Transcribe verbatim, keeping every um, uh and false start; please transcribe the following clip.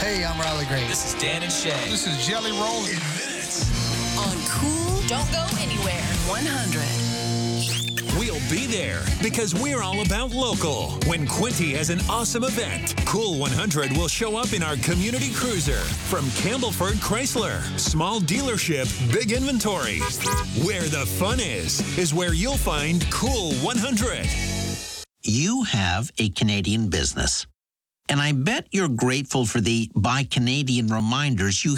Hey, I'm Riley Green. This is Dan and Shay. This is Jelly Roll. In minutes. On Cool, don't go anywhere. one hundred. We'll be there because we're all about local. When Quinty has an awesome event, Cool one hundred will show up in our community cruiser from Campbellford Chrysler. Small dealership, big inventory. Where the fun is, is where you'll find Cool one hundred. You have a Canadian business, and I bet you're grateful for the Buy Canadian reminders you